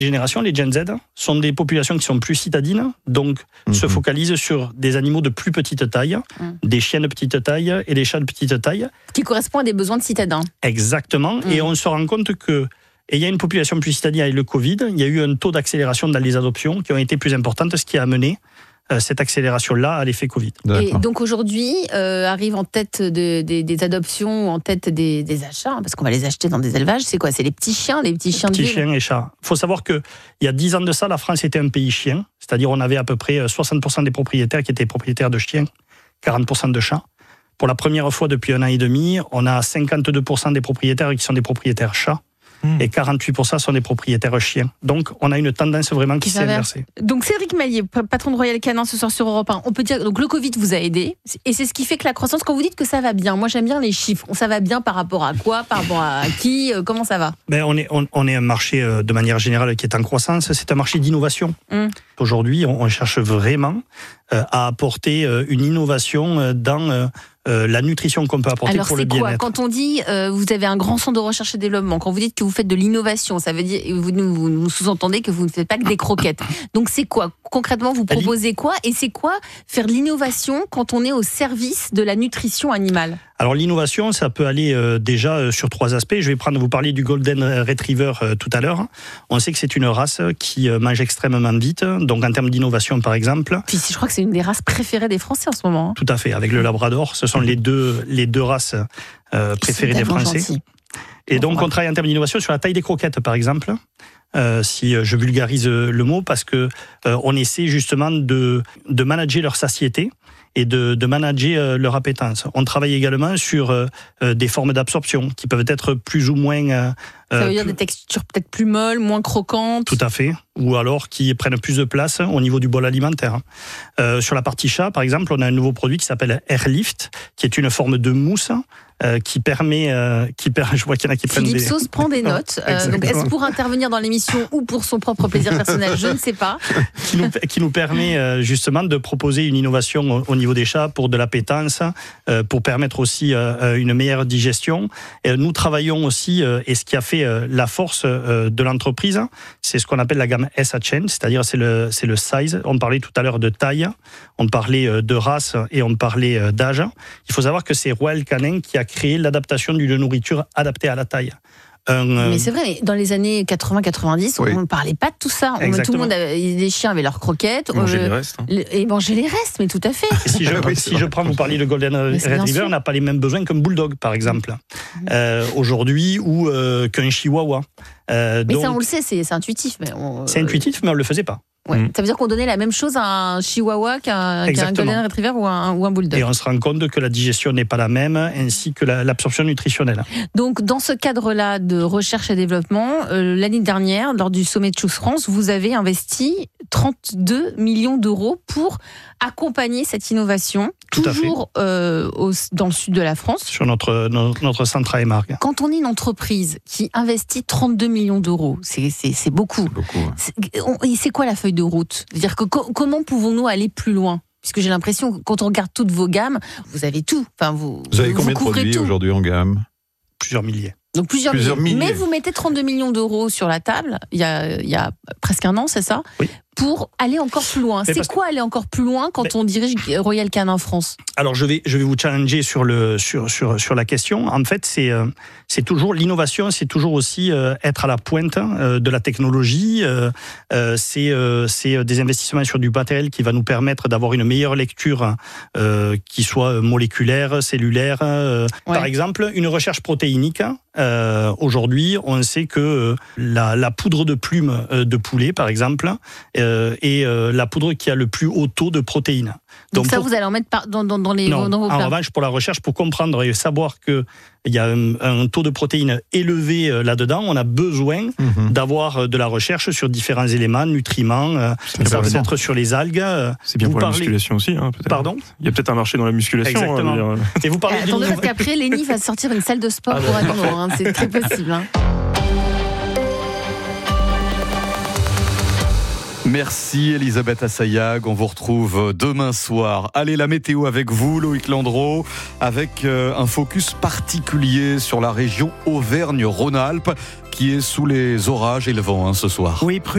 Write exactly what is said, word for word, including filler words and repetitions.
Les générations, les Gen Z, sont des populations qui sont plus citadines, donc mmh. se focalisent sur des animaux de plus petite taille, mmh. des chiens de petite taille et des chats de petite taille. Qui correspond à des besoins de citadins. Exactement, mmh. et on se rend compte que et il y a une population plus citadine avec le Covid, il y a eu un taux d'accélération dans les adoptions qui ont été plus importantes, ce qui a amené cette accélération-là à l'effet Covid. Et donc aujourd'hui, euh, arrive en tête de, de, des adoptions, en tête des, des achats, parce qu'on va les acheter dans des élevages, c'est quoi ? C'est les petits chiens, les petits chiens les de Petits chiens et chats. Il faut savoir qu'il y a dix ans de ça, la France était un pays chien, c'est-à-dire on avait à peu près soixante pour cent des propriétaires qui étaient propriétaires de chiens, quarante pour cent de chats. Pour la première fois depuis un an et demi, on a cinquante-deux pour cent des propriétaires qui sont des propriétaires chats. Et quarante-huit pour cent sont des propriétaires chiens. Donc, on a une tendance vraiment qui, qui s'est inversée. Donc, Cédric Mallier, patron de Royal Canin ce soir sur Europe un, on peut dire donc le Covid vous a aidé, et c'est ce qui fait que la croissance, quand vous dites que ça va bien, moi j'aime bien les chiffres, ça va bien par rapport à quoi, par rapport à qui, comment ça va ? Ben, on est, on, on est un marché de manière générale qui est en croissance, c'est un marché d'innovation. Mmh. Aujourd'hui, on, on cherche vraiment euh, à apporter euh, une innovation dans... Euh, Euh, la nutrition qu'on peut apporter Alors, pour le bien-être. Alors c'est quoi ? Quand on dit euh, vous avez un grand centre de recherche et développement, quand vous dites que vous faites de l'innovation, ça veut dire vous nous, vous nous sous-entendez que vous ne faites pas que des croquettes. Donc c'est quoi ? Concrètement, vous proposez quoi ? Et c'est quoi faire de l'innovation quand on est au service de la nutrition animale ? Alors l'innovation, ça peut aller euh, déjà euh, sur trois aspects. Je vais prendre vous parler du Golden Retriever euh, tout à l'heure. On sait que c'est une race qui euh, mange extrêmement vite. Donc en termes d'innovation, par exemple. Puis je crois que c'est une des races préférées des Français en ce moment. Hein. Tout à fait, avec le Labrador, ce sont les deux les deux races euh, préférées des Français. Gentils. Et donc on travaille en termes d'innovation sur la taille des croquettes, par exemple. Euh, si je vulgarise le mot, parce que euh, on essaie justement de de manager leur satiété et de, de manager euh, leur appétence. On travaille également sur euh, des formes d'absorption qui peuvent être plus ou moins... Euh, Ça veut dire plus... des textures peut-être plus molles, moins croquantes. Tout à fait. Ou alors qui prennent plus de place au niveau du bol alimentaire. Euh, sur la partie chat, par exemple, on a un nouveau produit qui s'appelle Airlift, qui est une forme de mousse euh, qui permet... Euh, qui per... Je vois qu'il y en a qui prennent Philippe des... Sauce prend des notes. Euh, donc est-ce pour intervenir dans l'émission ou pour son propre plaisir personnel ? Je ne sais pas. qui, nous, qui nous permet euh, justement de proposer une innovation au, au niveau des chats pour de l'appétence, euh, pour permettre aussi euh, une meilleure digestion. Et nous travaillons aussi, euh, et ce qui a fait euh, la force euh, de l'entreprise, c'est ce qu'on appelle la gamme S H N, c'est-à-dire c'est le, c'est le size. On parlait tout à l'heure de taille, on parlait euh, de race et on parlait euh, d'âge. Il faut savoir que c'est Royal Canin qui a créé l'adaptation d'une nourriture adaptée à la taille. Un, mais c'est vrai, mais dans les années quatre-vingts quatre-vingt-dix, oui. on ne parlait pas de tout ça. On, tout le monde avait, les chiens avaient leurs croquettes. Manger euh, les restes. Hein. Et manger les restes, mais tout à fait. Et si je, oui, si je prends, vous parliez de Golden Retriever, on n'a pas les mêmes besoins qu'un Bulldog, par exemple, mmh. euh, aujourd'hui, ou euh, qu'un Chihuahua. Euh, mais donc, ça, on le sait, c'est, c'est intuitif. Mais on, c'est intuitif, mais on ne le faisait pas. Ouais. Mmh. Ça veut dire qu'on donnait la même chose à un Chihuahua qu'un, qu'un Golden Retriever ou un, ou un Bulldog. Et on se rend compte que la digestion n'est pas la même, ainsi que la, l'absorption nutritionnelle. Donc, dans ce cadre-là de recherche et développement, euh, l'année dernière, lors du sommet de Choose France, vous avez investi trente-deux millions d'euros pour accompagner cette innovation, Tout toujours euh, au, dans le sud de la France. Sur notre, notre, notre centre à Émargues. Quand on est une entreprise qui investit trente-deux millions d'euros, c'est, c'est, c'est beaucoup. C'est, beaucoup ouais. c'est, on, c'est quoi la feuille de route ? C'est-à-dire que co- comment pouvons-nous aller plus loin ? Puisque j'ai l'impression que quand on regarde toutes vos gammes, vous avez tout. Enfin, vous, vous avez vous combien de produits tout. aujourd'hui en gamme ? Plusieurs milliers. Donc plusieurs, plusieurs milliers. milliers. Mais vous mettez trente-deux millions d'euros sur la table, il y a, il y a presque un an, c'est ça ? Oui. Pour aller encore plus loin. Mais c'est quoi aller encore plus loin quand mais... on dirige Royal Canin France ? Alors je vais je vais vous challenger sur le sur sur sur la question. En fait, c'est euh, c'est toujours l'innovation, c'est toujours aussi euh, être à la pointe euh, de la technologie. Euh, euh, c'est euh, c'est des investissements sur du matériel qui va nous permettre d'avoir une meilleure lecture euh, qui soit moléculaire, cellulaire. Euh, ouais. Par exemple, une recherche protéinique. Euh, aujourd'hui, on sait que la la poudre de plume de poulet, par exemple, euh, est euh, la poudre qui a le plus haut taux de protéines. Donc, Donc ça, pour... vous allez en mettre par, dans, dans, dans, les, non, dans vos plats. En revanche, pour la recherche, pour comprendre et savoir qu'il y a un, un taux de protéines élevé là-dedans, on a besoin mm-hmm. d'avoir de la recherche sur différents éléments, nutriments, euh, ça peut être sur les algues. C'est bien vous pour parlez... la musculation aussi. Hein, peut-être. Pardon ? Il y a peut-être un marché dans la musculation. Exactement. Hein, et vous parlez eh, attendez, parce qu'après, Léni va sortir une salle de sport ah, pour animaux. Hein, c'est très possible. Hein. Merci Elisabeth Assayag, on vous retrouve demain soir. Allez, la météo avec vous, Loïc Landreau, avec un focus particulier sur la région Auvergne-Rhône-Alpes qui est sous les orages et le vent hein, ce soir. Oui,